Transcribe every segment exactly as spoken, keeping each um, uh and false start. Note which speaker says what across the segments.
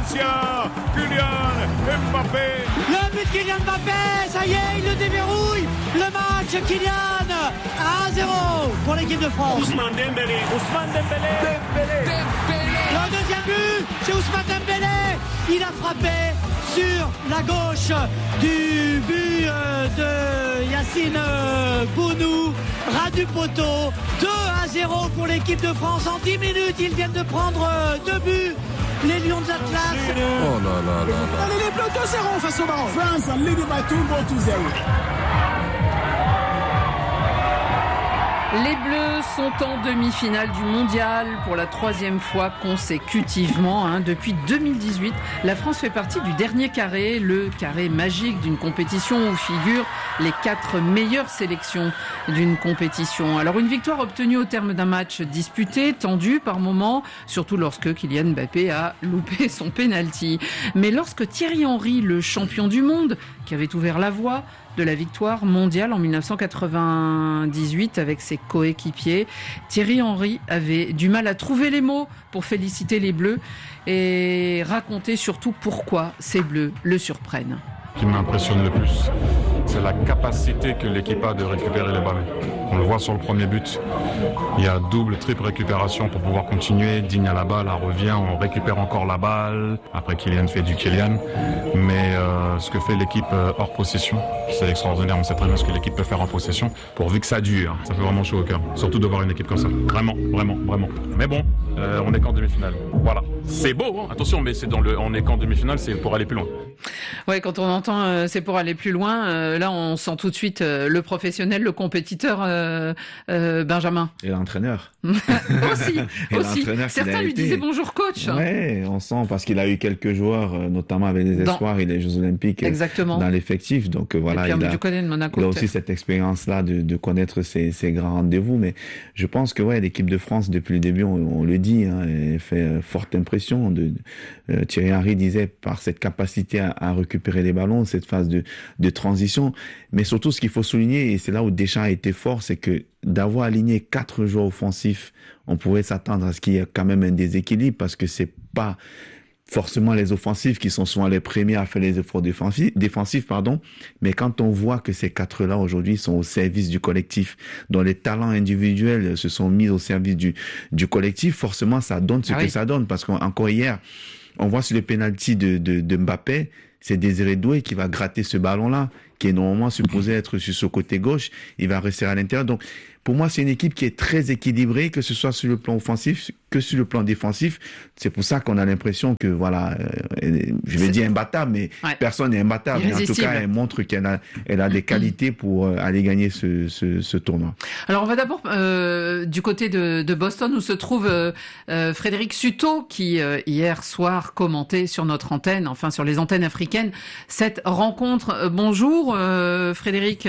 Speaker 1: Garcia, Kylian Mbappé.
Speaker 2: Le but de Kylian Mbappé, ça y est, il le déverrouille. Le match, Kylian, un zéro pour l'équipe de France.
Speaker 1: Ousmane Dembélé, Ousmane Dembélé, Dembélé, Dembélé.
Speaker 2: Le deuxième but, c'est Ousmane Dembélé. Il a frappé sur la gauche du but de Yacine Bounou, ras du poteau. deux à zéro pour l'équipe de France. En dix minutes, ils viennent de prendre deux buts. Les Lions de l'Atlas.
Speaker 3: Oh là là là là.
Speaker 4: Allez les Bleus deux zéro face au Maroc. France lead by two goals to zero.
Speaker 5: Les Bleus sont en demi-finale du mondial pour la troisième fois consécutivement. Hein. Depuis deux mille dix-huit, la France fait partie du dernier carré, le carré magique d'une compétition où figurent les quatre meilleures sélections d'une compétition. Alors une victoire obtenue au terme d'un match disputé, tendu par moments, surtout lorsque Kylian Mbappé a loupé son penalty. Mais lorsque Thierry Henry, le champion du monde, qui avait ouvert la voie de la victoire mondiale en dix-neuf cent quatre-vingt-dix-huit avec ses coéquipiers, Thierry Henry avait du mal à trouver les mots pour féliciter les Bleus et raconter surtout pourquoi ces Bleus le surprennent.
Speaker 6: Ce qui m'impressionne le plus, c'est la capacité que l'équipe a de récupérer les ballons. On le voit sur le premier but. Il y a double, triple récupération pour pouvoir continuer. Digne à la balle, elle revient, on récupère encore la balle. Après, Kylian fait du Kylian. Mais euh, ce que fait l'équipe euh, hors possession, c'est extraordinaire. On sait très bien ce que l'équipe peut faire en possession. Pourvu que ça dure, ça fait vraiment chaud au cœur. Surtout de voir une équipe comme ça. Vraiment, vraiment, vraiment. Mais bon, euh, on est qu'en demi-finale. Voilà. C'est beau, hein. Attention, mais c'est dans le, on est qu'en demi-finale, c'est pour aller plus loin.
Speaker 5: Ouais, quand on entend euh, c'est pour aller plus loin, euh, là on sent tout de suite euh, le professionnel, le compétiteur euh, euh, Benjamin.
Speaker 7: Et l'entraîneur.
Speaker 5: aussi,
Speaker 7: Et
Speaker 5: aussi.
Speaker 7: l'entraîneur
Speaker 5: Certains lui
Speaker 7: été...
Speaker 5: disaient bonjour coach.
Speaker 7: Ouais, on sent parce qu'il a eu quelques joueurs, notamment avec les espoirs dans... et les Jeux Olympiques.
Speaker 5: Exactement.
Speaker 7: Dans l'effectif. Donc voilà, il a,
Speaker 5: de Monaco,
Speaker 7: il a aussi cette expérience-là de, de connaître ces, ces grands rendez-vous. Mais je pense que ouais, l'équipe de France depuis le début, on, on le dit, hein, elle fait euh, forte impression. De, de euh, Thierry Henry disait par cette capacité à, à récupérer les ballons, cette phase de, de transition. Mais surtout, ce qu'il faut souligner, et c'est là où Deschamps a été fort, c'est que d'avoir aligné quatre joueurs offensifs, on pourrait s'attendre à ce qu'il y ait quand même un déséquilibre parce que c'est pas forcément les offensifs qui sont souvent les premiers à faire les efforts défensifs, défensifs pardon. Mais quand on voit que ces quatre-là aujourd'hui sont au service du collectif, dont les talents individuels se sont mis au service du, du collectif, forcément ça donne ce ah que oui. ça donne. Parce qu'encore hier, on voit sur le penalty de, de, de Mbappé, c'est Désiré Doué qui va gratter ce ballon-là, qui est normalement supposé être sur ce côté gauche. Il va rester à l'intérieur. Donc, pour moi, c'est une équipe qui est très équilibrée, que ce soit sur le plan offensif que sur le plan défensif. C'est pour ça qu'on a l'impression que, voilà, euh, je vais c'est... dire imbattable, mais ouais. personne n'est imbattable. Mais en tout cas, elle montre qu'elle a, elle a des qualités pour euh, aller gagner ce, ce, ce tournoi.
Speaker 5: Alors, on va d'abord euh, du côté de, de Boston, où se trouve euh, euh, Frédéric Sutot, qui euh, hier soir commentait sur notre antenne, enfin sur les antennes africaines, cette rencontre. Euh, bonjour, euh, Frédéric.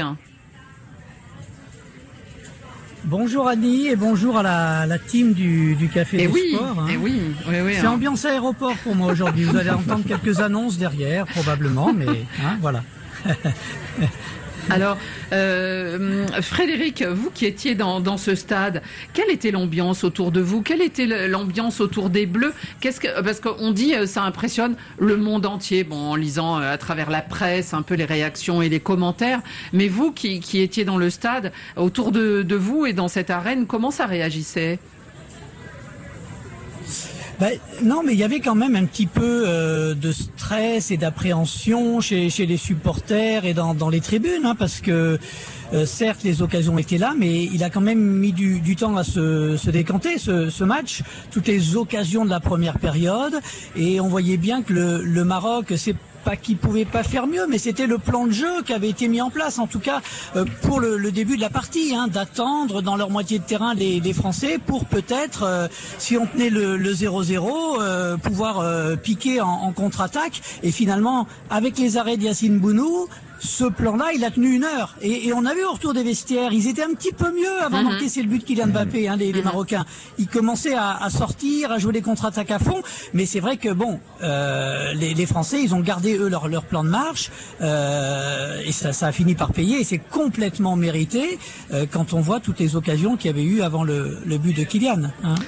Speaker 8: Bonjour Annie et bonjour à la, la team du, du Café
Speaker 5: et
Speaker 8: des
Speaker 5: oui,
Speaker 8: Sports. Hein.
Speaker 5: Et oui, oui, oui,
Speaker 8: c'est
Speaker 5: hein.
Speaker 8: ambiance aéroport pour moi aujourd'hui. Vous allez entendre quelques annonces derrière, probablement, mais hein, voilà.
Speaker 5: Alors, euh, Frédéric, vous qui étiez dans, dans ce stade, quelle était l'ambiance autour de vous? Quelle était l'ambiance autour des Bleus? Qu'est-ce que, parce qu'on dit ça impressionne le monde entier, bon, en lisant à travers la presse un peu les réactions et les commentaires. Mais vous qui, qui étiez dans le stade, autour de, de vous et dans cette arène, comment ça réagissait?
Speaker 8: Ben, non, mais il y avait quand même un petit peu euh, de stress et d'appréhension chez, chez les supporters et dans, dans les tribunes, hein, parce que euh, certes les occasions étaient là, mais il a quand même mis du, du temps à se, se décanter ce, ce match, toutes les occasions de la première période, et on voyait bien que le, le Maroc, c'est pas qu'il pouvait pas faire mieux, mais c'était le plan de jeu qui avait été mis en place, en tout cas euh, pour le, le début de la partie, hein, d'attendre dans leur moitié de terrain les, les Français pour peut-être, euh, si on tenait le, le zéro zéro, euh, pouvoir euh, piquer en, en contre-attaque. Et finalement, avec les arrêts de Yacine Bounou, ce plan-là, il a tenu une heure. Et, et on a vu au retour des vestiaires, ils étaient un petit peu mieux avant mm-hmm. d'encaisser le but de Kylian Mbappé, hein, les, les Marocains. Ils commençaient à, à sortir, à jouer les contre-attaques à fond. Mais c'est vrai que bon, euh, les, les Français, ils ont gardé eux leur, leur plan de marche, euh, et ça, ça a fini par payer. Et c'est complètement mérité euh, quand on voit toutes les occasions qu'il y avait eu avant le, le but de Kylian. Hein.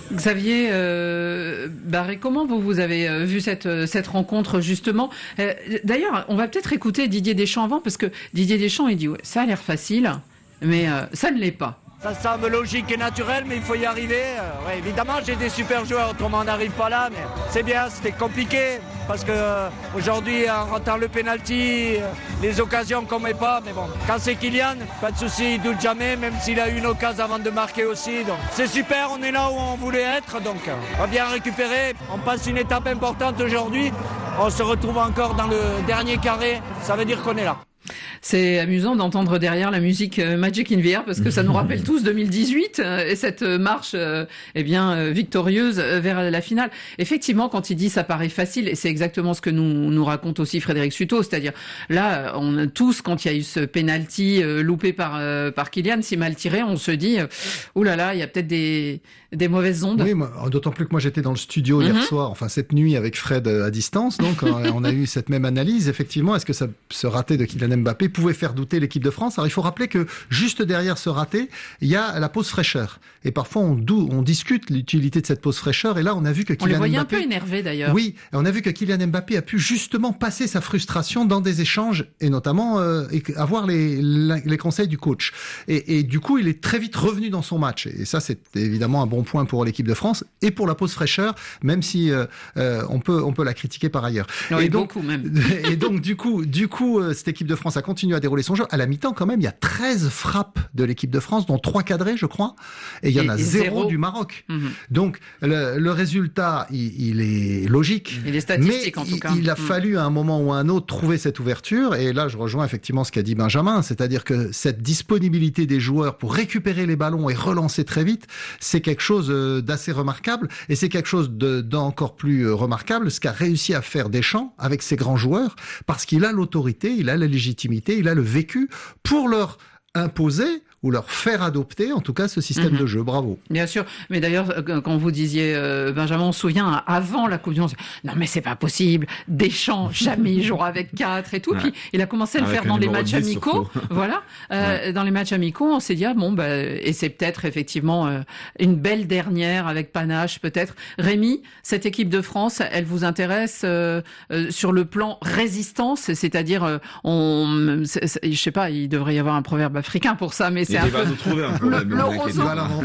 Speaker 5: Xavier euh, Barré, comment vous, vous avez euh, vu cette, cette rencontre justement euh, D'ailleurs, on va peut-être écouter Didier Deschamps avant, parce que Didier Deschamps, il dit ouais, ça a l'air facile, mais euh, ça ne l'est pas.
Speaker 1: Ça semble logique et naturel, mais il faut y arriver. Euh, ouais, évidemment, j'ai des super joueurs, autrement on n'arrive pas là, mais c'est bien, c'était compliqué, parce que euh, aujourd'hui, en ratant le penalty, euh, les occasions qu'on met pas, mais bon, quand c'est Kylian, pas de souci, il doute jamais, même s'il a eu une occasion avant de marquer aussi. Donc c'est super, on est là où on voulait être, donc euh, on va bien récupérer. On passe une étape importante aujourd'hui, on se retrouve encore dans le dernier carré, ça veut dire qu'on est là.
Speaker 5: C'est amusant d'entendre derrière la musique Magic in the Air, parce que ça nous rappelle tous deux mille dix-huit et cette marche eh bien victorieuse vers la finale. Effectivement, quand il dit ça paraît facile, et c'est exactement ce que nous nous raconte aussi Frédéric Sutot, c'est-à-dire là, on a tous, quand il y a eu ce penalty loupé par par Kylian, si mal tiré, on se dit ouh là là, il y a peut-être des des mauvaises ondes.
Speaker 9: Oui, moi, d'autant plus que moi j'étais dans le studio hier mm-hmm. soir, enfin cette nuit avec Fred à distance, donc on a eu cette même analyse. Effectivement, est-ce que ça, ce raté de Kylian Mbappé pouvait faire douter l'équipe de France? Alors il faut rappeler que juste derrière ce raté, il y a la pause fraîcheur. Et parfois on, dou- on discute l'utilité de cette pause fraîcheur. Et là, on a vu que Kylian
Speaker 5: on les voyait
Speaker 9: Mbappé,
Speaker 5: un peu énervés d'ailleurs.
Speaker 9: Oui, on a vu que Kylian Mbappé a pu justement passer sa frustration dans des échanges et notamment euh, avoir les, les conseils du coach. Et, et du coup, il est très vite revenu dans son match. Et ça, c'est évidemment un bon point pour l'équipe de France et pour la pause fraîcheur, même si euh, euh, on peut on peut la critiquer par ailleurs.
Speaker 5: Oui,
Speaker 9: et donc
Speaker 5: beaucoup même.
Speaker 9: et donc du coup du coup euh, cette équipe de France a continué à dérouler son jeu. À la mi-temps, quand même, il y a treize frappes de l'équipe de France, dont trois cadrées, je crois, et il y en et, a zéro du Maroc. Mm-hmm. Donc le, le résultat, il, il est logique.
Speaker 5: Il est statistique
Speaker 9: mais
Speaker 5: en tout
Speaker 9: il,
Speaker 5: cas.
Speaker 9: Il a mm. fallu à un moment ou à un autre trouver cette ouverture. Et là, je rejoins effectivement ce qu'a dit Benjamin, c'est-à-dire que cette disponibilité des joueurs pour récupérer les ballons et relancer très vite, c'est quelque chose d'assez remarquable, et c'est quelque chose de, d'encore plus remarquable, ce qu'a réussi à faire Deschamps avec ses grands joueurs, parce qu'il a l'autorité, il a la légitimité, il a le vécu pour leur imposer ou leur faire adopter, en tout cas, ce système mmh. de jeu. Bravo.
Speaker 5: Bien sûr. Mais d'ailleurs, quand vous disiez, euh, Benjamin, on se souvient, avant la Coupe du Monde, non mais c'est pas possible, Deschamps, jamais il jouera avec quatre et tout. Ouais. Puis il a commencé à le avec faire dans les matchs amicaux. Voilà. Euh, ouais. Dans les matchs amicaux, on s'est dit, ah bon, bah, et c'est peut-être effectivement euh, une belle dernière avec panache, peut-être. Rémi, cette équipe de France, elle vous intéresse euh, euh, sur le plan résistance, c'est-à-dire, euh, on, c'est, c'est, je sais pas, il devrait y avoir un proverbe africain pour ça, mais c'est un peu...
Speaker 3: nous trouver un peu
Speaker 5: le, le, roseau,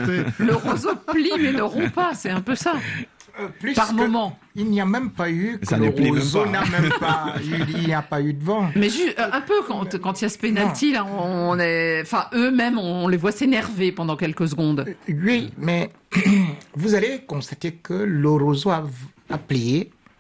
Speaker 5: le roseau plie mais ne rompt pas, c'est un peu ça.
Speaker 10: Euh, plus
Speaker 5: Par moment.
Speaker 10: Il n'y a même pas eu que
Speaker 3: ça
Speaker 10: le
Speaker 3: ne
Speaker 10: roseau n'a même pas eu, il n'y a pas eu de vent.
Speaker 5: Mais juste, un peu quand quand il y a ce penalty là, on est, enfin eux-mêmes, on les voit s'énerver pendant quelques secondes.
Speaker 10: Oui, mais vous allez constater que le roseau a, a plié